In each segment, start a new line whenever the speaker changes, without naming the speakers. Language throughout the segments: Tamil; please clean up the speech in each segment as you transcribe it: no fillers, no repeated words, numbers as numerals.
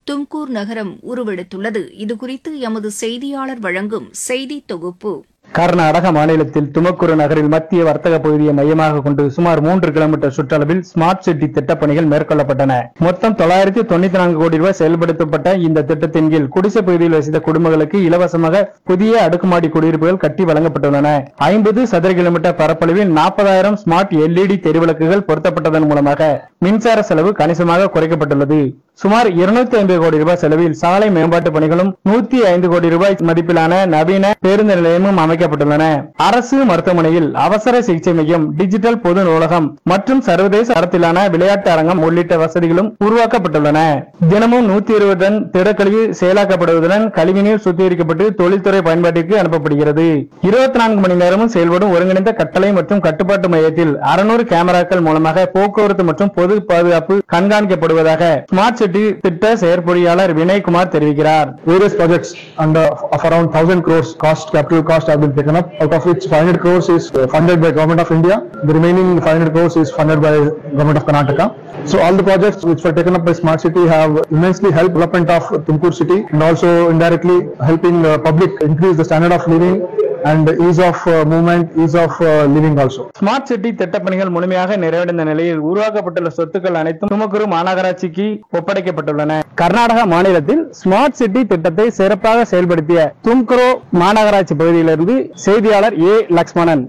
தும்கூர் நகரம் உருவெடுத்துள்ளது. இதுகுறித்து எமது செய்தியாளர் வழங்கும் செய்தி தொகுப்பு.
கர்நாடக மாநிலத்தில் துமக்குரு நகரில் மத்திய வர்த்தக பகுதியை மையமாக கொண்டு சுமார் 3 கிலோமீட்டர் சுற்றளவில் ஸ்மார்ட் சிட்டி திட்டப்பணிகள் மேற்கொள்ளப்பட்டன. மொத்தம் 994 கோடி ரூபாய் செயல்படுத்தப்பட்ட இந்த திட்டத்தின் கீழ் குடிசை பகுதியில் வசித்த குடும்பங்களுக்கு இலவசமாக புதிய அடுக்குமாடி குடியிருப்புகள் கட்டி வழங்கப்பட்டுள்ளன. 50 சதுர கிலோமீட்டர் பரப்பளவில் 40,000 ஸ்மார்ட் LED தெருவிளக்குகள் பொருத்தப்பட்டதன் மூலமாக மின்சார செலவு கணிசமாக குறைக்கப்பட்டுள்ளது. சுமார் 250 கோடி ரூபாய் செலவில் சாலை மேம்பாட்டு பணிகளும் 105 கோடி ரூபாய் மதிப்பிலான நவீன பேருந்து நிலையமும் அமைக்கப்பட்டுள்ளன. அரசு மருத்துவமனையில் அவசர சிகிச்சை மையம், டிஜிட்டல் பொது நூலகம் மற்றும் சர்வதேச தரத்திலான விளையாட்டு அரங்கம் உள்ளிட்ட வசதிகளும் உருவாக்கப்பட்டுள்ளன. தினமும் 120 டன் திடக்கழிவு செயலாக்கப்படுவதுடன் கழிவுநீர் சுத்திகரிக்கப்பட்டு தொழில்துறை பயன்பாட்டிற்கு அனுப்பப்படுகிறது. 24 மணி நேரமும் செயல்படும் ஒருங்கிணைந்த கட்டளை மற்றும் கட்டுப்பாட்டு மையத்தில் 600 கேமராக்கள் மூலமாக போக்குவரத்து மற்றும் பொது பாதுகாப்பு கண்காணிக்கப்படுவதாக ஸ்மார்ட் சிட்டி திட்ட செயற்பொறியாளர் வினய்குமார் தெரிவிக்கிறார்.
Various projects under of around 1,000 crores capital cost have been taken up, out of which 500 crores is funded by Government of India. The remaining 500 crores is funded by Government of Karnataka. So all the projects which were taken up by Smart City have immensely helped development of Tumkur city and also indirectly helping public increase the standard of living and ease of movement, ease of living also.
Smart city திட்டப்பணிகள் முழுமையாக நிறைவடைந்த நிலையில் உருவாக்கப்பட்டுள்ள சொத்துக்கள் அனைத்தும் துமக்குரு மாநகராட்சிக்கு ஒப்படைக்கப்பட்டுள்ளன. கர்நாடக மாநிலத்தில் ஸ்மார்ட் சிட்டி திட்டத்தை சிறப்பாக செயல்படுத்திய தும்குரு மாநகராட்சி பகுதியிலிருந்து செய்தியாளர் ஏ. லக்ஷ்மணன்.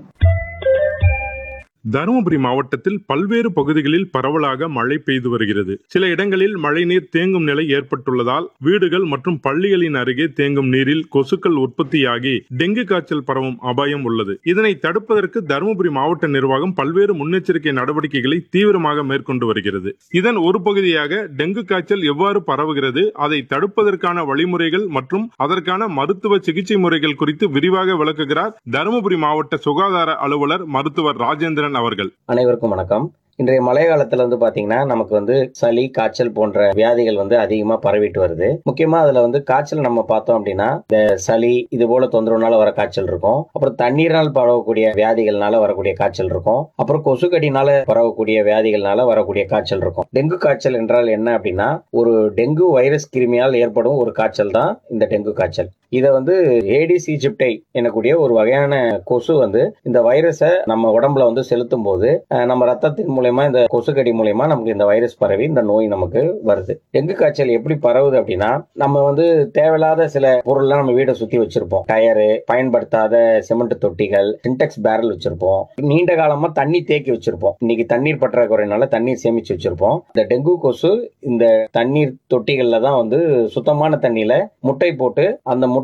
தருமபுரி மாவட்டத்தில் பல்வேறு பகுதிகளில் பரவலாக மழை பெய்து வருகிறது. சில இடங்களில் மழைநீர் தேங்கும் நிலை ஏற்பட்டுள்ளதால் வீடுகள் மற்றும் பள்ளிகளின் அருகே தேங்கும் நீரில் கொசுக்கள் உற்பத்தியாகி டெங்கு காய்ச்சல் பரவும் அபாயம் உள்ளது. இதனை தடுப்பதற்கு தருமபுரி மாவட்ட நிர்வாகம் பல்வேறு முன்னெச்சரிக்கை நடவடிக்கைகளை தீவிரமாக மேற்கொண்டு வருகிறது. இதன் ஒரு பகுதியாக டெங்கு காய்ச்சல் எவ்வாறு பரவுகிறது, அதை தடுப்பதற்கான வழிமுறைகள் மற்றும் அதற்கான மருத்துவ சிகிச்சை முறைகள் குறித்து விரிவாக விளக்குகிறார் தருமபுரி மாவட்ட சுகாதார அலுவலர் மருத்துவர் ராஜேந்திரன் அவர்கள்.
அனைவருக்கும் வணக்கம். இன்றைய மழை காலத்துல பாத்தீங்கன்னா நமக்கு சளி, காய்ச்சல் போன்ற வியாதிகள் அதிகமா பரவிட்டு வருது. முக்கியமா அதுல காய்ச்சல் நம்ம பார்த்தோம் அப்படின்னா இந்த சளி இது போல தொந்தரவுனால வர காய்ச்சல் இருக்கும். அப்புறம் தண்ணீரால் பரவக்கூடிய வியாதிகள்னால வரக்கூடிய காய்ச்சல் இருக்கும். அப்புறம் கொசுக்கடினால பரவக்கூடிய வியாதிகள்னால வரக்கூடிய காய்ச்சல் இருக்கும். டெங்கு காய்ச்சல் என்றால் என்ன அப்படின்னா ஒரு டெங்கு வைரஸ் கிருமியால் ஏற்படும் ஒரு காய்ச்சல் தான் இந்த டெங்கு காய்ச்சல். இதை ஏடிஸ் ஈஜிப்டை எனக்கூடிய ஒரு வகையான கொசு இந்த வைரஸை நம்ம உடம்புல செலுத்தும் போது நம்ம ரத்தத்தின் மூலமா இந்த கொசுக்கடி மூலமா நமக்கு இந்த வைரஸ் பரவி இந்த நோய் நமக்கு வருது. டெங்கு காய்ச்சல் எப்படி பரவுது அப்படின்னா நம்ம தேவையில்லாத சில பொருள்லாம் நம்ம வீட்டை சுத்தி வச்சிருப்போம். டயரு, பயன்படுத்தாத சிமெண்ட் தொட்டிகள், சின்டெக்ஸ் பேரல் வச்சிருப்போம். நீண்ட காலமா தண்ணி தேக்கி வச்சிருப்போம். இன்னைக்கு தண்ணீர் பற்றாக்குறையினால தண்ணீர் சேமிச்சு வச்சிருப்போம். இந்த டெங்கு கொசு இந்த தண்ணீர் தொட்டிகள்ல தான் சுத்தமான தண்ணியில முட்டை போட்டு அந்த முட்டை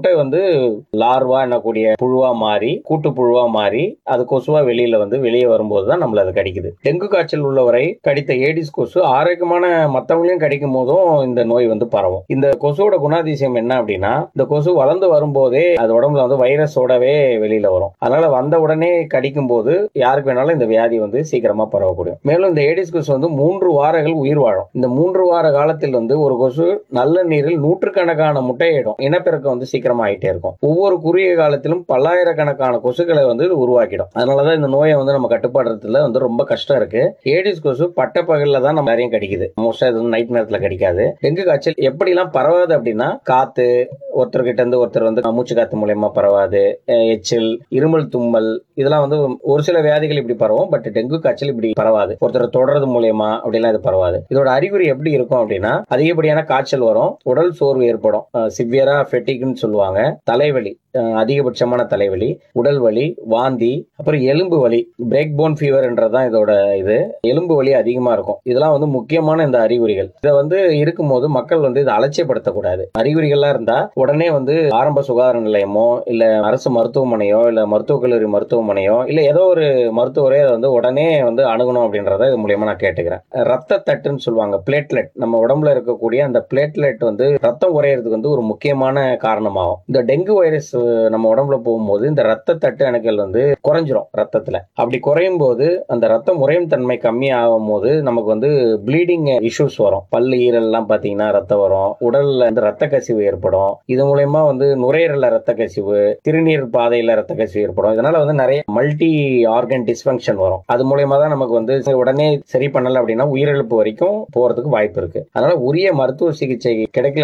லார்வா என்னக்கூடிய புழுவா மாறி, கூட்டு புழுவா மாறி அது கொசுவா வெளியே வரும்போதுதான் நம்மள அது கடிக்குது. டெங்கு காய்ச்சல் உள்ளவரை கடித்த ஏடிஸ் கொசு ஆரோக்கியமான மற்றவங்களையும் கடிக்கும் போதும் இந்த நோய் பரவும். இந்த கொசுவோட குணாதிசயம் என்ன அப்படின்னா இந்த கொசு வளர்ந்து வரும்போதே அது உடம்புல வைரஸோடவே வெளியில வரும். அதனால வந்த உடனே கடிக்கும் போது யாருக்கு வேணாலும் இந்த வியாதி சீக்கிரமா பரவக்கூடும். மேலும் இந்த ஏடிஸ் கொசு 3 வாரங்கள் உயிர் வாழும். இந்த 3 வார காலத்தில் ஒரு கொசு நல்ல நீரில் நூற்றுக்கணக்கான முட்டையிடும். இனப்பெருக்கம் சீக்கிரமா ஆயிட்டே இருக்கும். ஒவ்வொரு குறுகிய காலத்திலும் பல்லாயிரக்கணக்கான கொசுக்களை உருவாக்கிடும். அதனாலதான் இந்த நோயை நம்ம கட்டுப்பாடுறதுல ரொம்ப கஷ்டம் இருக்கு. ஏடிஸ் கொசு பட்ட பகல்ல தான் நம்ம நிறைய கடிக்குது. மோஸ்டா இது நைட் நேரத்துல கடிக்காது. டெங்கு காய்ச்சல் எப்படி எல்லாம் பரவாது அப்படின்னா காத்து, ஒருத்தர்கிட்ட இருந்து ஒருத்தர் மூச்சு காத்து மூலமா பரவாது. எச்சில், இருமல், தும்மல் இதெல்லாம் ஒரு சில வியாதிகள் இப்படி பரவும். பட் டெங்கு காய்ச்சல் இப்படி பரவாது. ஒருத்தர் தொடர்றது மூலமா அப்படிலாம் இது பரவாது. இதோட அறிகுறி எப்படி இருக்கும் அப்படின்னா அதிகப்படியான காய்ச்சல் வரும், உடல் சோர்வு ஏற்படும், சிவியரா ஃபெட்டிக்னு சொல்லுவாங்க, தலைவலி, அதிகபட்சமான தலைவலி, உடல் வலி, வாந்தி, அப்புறம் எலும்பு வலி, பிரேக் போன் ஃபீவர் என்றதான் இதோட எலும்பு வலி அதிகமா இருக்கும். இதெல்லாம் முக்கியமான இந்த அறிகுறிகள். இதை இருக்கும்போது மக்கள் இதை அலட்சியப்படுத்தக்கூடாது. அறிகுறிகள்லாம் இருந்தா உடனே ஆரம்ப சுகாதார நிலையமோ இல்ல அரசு மருத்துவமனையோ இல்ல மருத்துவக் கல்லூரி மருத்துவமனையோ இல்ல ஏதோ ஒரு மருத்துவரே உடனே அணுகணும் அப்படின்றத இது மூலியமா நான் கேட்டுக்கிறேன். ரத்த தட்டுன்னு சொல்லுவாங்க, பிளேட்லெட். நம்ம உடம்புல இருக்கக்கூடிய அந்த பிளேட்லெட் ரத்தம் உறையறதுக்கு ஒரு முக்கியமான காரணமாகும். இந்த டெங்கு வைரஸ் நம்ம உடம்புல போகும்போது இந்த ரத்த தட்டு அணுக்கள் குறைஞ்சிரும் ரத்தத்துல. அப்படி குறையும் போது அந்த ரத்தம் உறையும் தன்மை கம்மி ஆகும் போது நமக்கு ப்ளீடிங் இஷ்யூஸ் வரும். பல்லு, ஈரல் எல்லாம் பாத்தீங்கன்னா ரத்தம் வரும். உடல்ல ரத்த கசிவு ஏற்படும். இது மூலயமா நுரையீரல்ல ரத்த கசிவு, திருநீர் பாதையில ரத்த கசிவு ஏற்படும். இதனால நிறைய மல்டி ஆர்கன் டிஸ்பங்க்ஷன் வரும். அது மூலயமா தான் நமக்கு உடனே சரி பண்ணல அப்படின்னா உயிரிழப்பு வரைக்கும் போறதுக்கு வாய்ப்பு இருக்கு. அதனால உரிய மருத்துவ சிகிச்சை கிடைக்கல